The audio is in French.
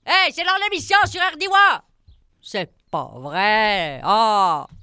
Hey, c'est leur l'émission sur RDY! C'est pas vrai! Ah!